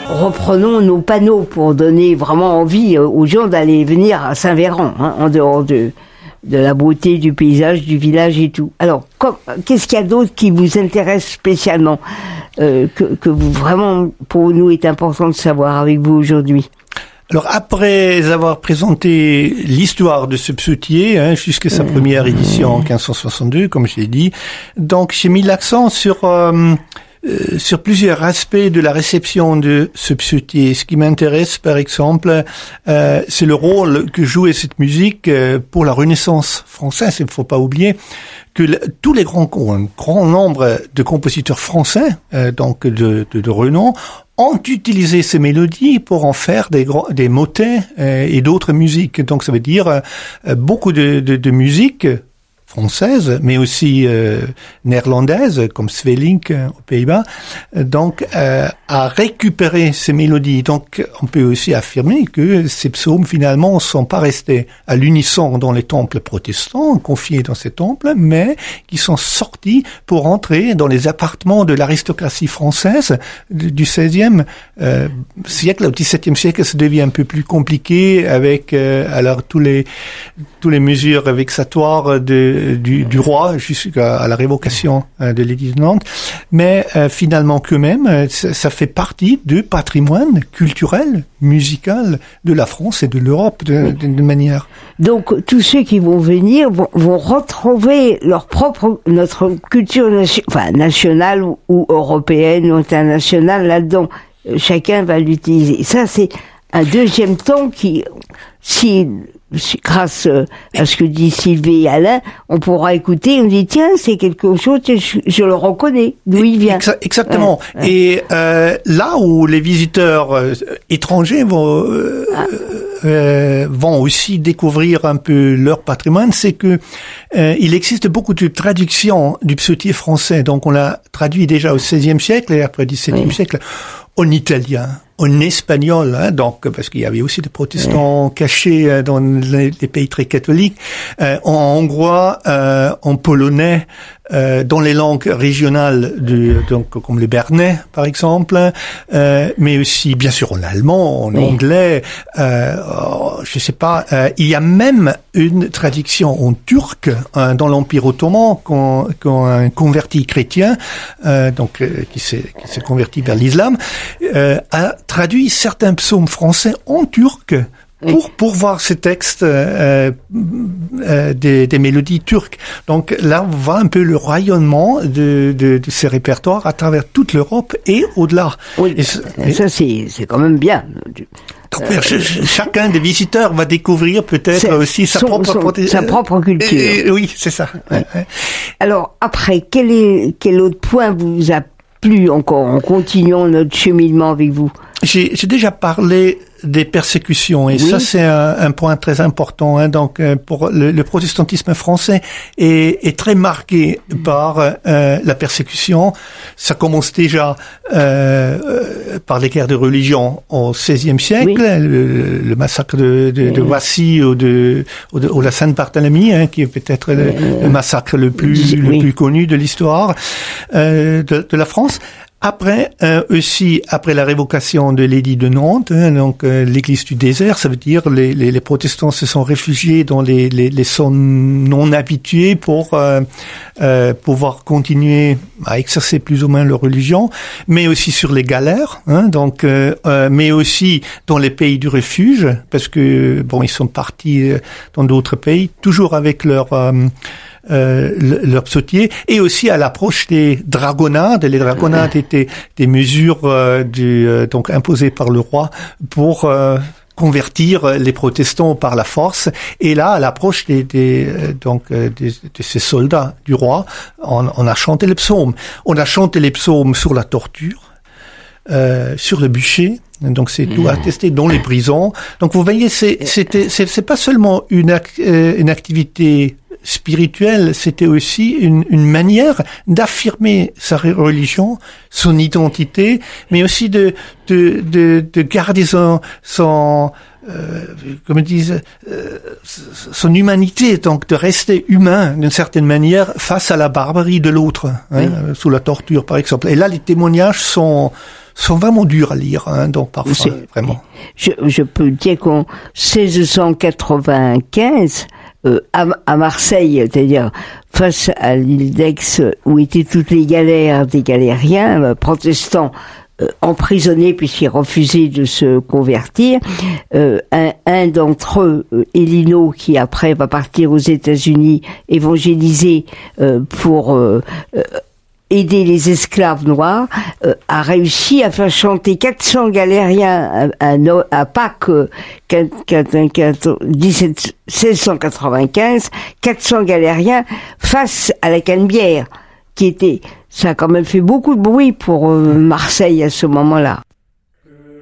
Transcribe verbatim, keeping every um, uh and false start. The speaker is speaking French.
reprenons nos panneaux pour donner vraiment envie aux gens d'aller venir à Saint-Véran, hein, en dehors de, de la beauté du paysage, du village et tout. Alors, comme, qu'est-ce qu'il y a d'autre qui vous intéresse spécialement, euh, que, que vous vraiment, pour nous, est important de savoir avec vous aujourd'hui? Alors, après avoir présenté l'histoire de ce psautier, hein, jusqu'à sa première édition en quinze cent soixante-deux, comme je l'ai dit, donc j'ai mis l'accent sur euh, euh, sur plusieurs aspects de la réception de ce psautier. Ce qui m'intéresse, par exemple, euh, c'est le rôle que jouait cette musique euh, pour la Renaissance française. Il ne faut pas oublier que le, tous les grands, un grand nombre de compositeurs français, euh, donc de, de, de renom, ont utilisé ces mélodies pour en faire des, des motets euh, et d'autres musiques. Donc ça veut dire euh, beaucoup de, de, de musique française, mais aussi euh, néerlandaise, comme Svelink euh, aux Pays-Bas, donc euh, a récupéré ces mélodies. Donc on peut aussi affirmer que ces psaumes finalement ne sont pas restés à l'unisson dans les temples protestants, confiés dans ces temples, mais qui sont sortis pour entrer dans les appartements de l'aristocratie française du seizième euh, siècle. Au dix-septième siècle, ça devient un peu plus compliqué avec euh, alors tous les tous les mesures vexatoires de Du, du roi jusqu'à la révocation euh, de l'édit de Nantes, mais euh, finalement que même euh, ça, ça fait partie du patrimoine culturel, musical de la France et de l'Europe de, de, de manière. Donc tous ceux qui vont venir vont, vont retrouver leur propre notre culture nation, enfin nationale ou, ou européenne ou internationale là-dedans. Chacun va l'utiliser. Ça c'est un deuxième temps qui, si grâce à ce que dit Sylvie et Alain, on pourra écouter, on dit tiens, c'est quelque chose, je, je le reconnais, d'où il vient. Exactement. Ouais, ouais. Et euh, là où les visiteurs euh, étrangers vont, euh, ah. euh, vont aussi découvrir un peu leur patrimoine, c'est que euh, il existe beaucoup de traductions du psautier français. Donc on l'a traduit déjà au seizième siècle et après au dix-septième oui. siècle en italien, en espagnol, hein, donc parce qu'il y avait aussi des protestants ouais. cachés dans les, les pays très catholiques, euh, en hongrois, euh, en polonais, euh, dans les langues régionales, du, donc comme le bernais par exemple, euh, mais aussi bien sûr en allemand, en oui. anglais, euh, oh, je sais pas. Euh, il y a même une traduction en turc hein, dans l'Empire ottoman quand, quand un converti chrétien, euh, donc euh, qui s'est qui s'est converti vers l'islam, euh, a traduit certains psaumes français en turc pour pour voir ces textes euh, euh, des, des mélodies turques. Donc là, on voit un peu le rayonnement de, de, de ces répertoires à travers toute l'Europe et au-delà. Oui, et, et ça c'est c'est quand même bien. Donc euh, ch- chacun des visiteurs va découvrir peut-être aussi sa son, propre son, proté- sa propre culture. Et, et, oui, c'est ça. Ouais. Ouais. Alors après, quel est quel autre point vous a plu encore en continuant notre cheminement avec vous? J'ai, j'ai déjà parlé des persécutions et oui. ça c'est un, un point très important. Hein, donc pour le, le protestantisme français est, est très marqué par euh, la persécution. Ça commence déjà euh, par les guerres de religion au seizième siècle, oui. le, le massacre de, de, de Wassy ou de, ou de ou la Sainte-Barthélemy, hein, qui est peut-être le, le massacre le plus oui. le plus connu de l'histoire euh, de, de la France. Après, euh, aussi, après la révocation de l'édit de Nantes, hein, donc euh, l'église du désert, ça veut dire les, les, les protestants se sont réfugiés dans les, les, les zones non habituées pour euh, euh, pouvoir continuer à exercer plus ou moins leur religion, mais aussi sur les galères, hein, donc, euh, euh, mais aussi dans les pays du refuge, parce que bon, ils sont partis dans d'autres pays, toujours avec leur euh, Euh, leur psautier, et aussi à l'approche des dragonnades. Les dragonnades étaient des mesures euh, du, euh, donc imposées par le roi pour euh, convertir les protestants par la force. Et là, à l'approche des, des euh, donc euh, des, de ces soldats du roi, on, on a chanté les psaumes. On a chanté les psaumes sur la torture, euh, sur le bûcher. Donc c'est tout attesté dans les prisons. Donc vous voyez, c'est c'était c'est, c'est pas seulement une ac- euh, une activité spirituelle, c'était aussi une, une manière d'affirmer sa religion, son identité, mais aussi de de de, de garder son son euh, comme ils disent, euh, son humanité, donc de rester humain d'une certaine manière face à la barbarie de l'autre, hein, oui. sous la torture par exemple. Et là, les témoignages sont sont vraiment durs à lire, hein, donc parfois c'est, vraiment. Je, je peux dire qu'en seize cent quatre-vingt-quinze, euh, à, à Marseille, c'est-à-dire face à l'île d'Aix où étaient toutes les galères des galériens euh, protestants euh, emprisonnés puisqu'ils refusaient de se convertir, euh, un, un d'entre eux, euh, Elino, qui après va partir aux États-Unis évangéliser euh, pour euh, euh, aider les esclaves noirs, euh, a réussi à faire chanter quatre cents galériens à, à, à Pâques euh, seize cent quatre-vingt-quinze, quatre cents galériens face à la Canebière, qui était, ça a quand même fait beaucoup de bruit pour euh, Marseille à ce moment-là.